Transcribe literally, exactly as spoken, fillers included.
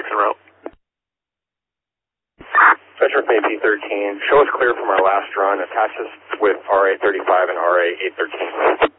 en route. Metro A P thirteen, show us clear from our last run. Attach us with R A thirty-five and R A eight thirteen.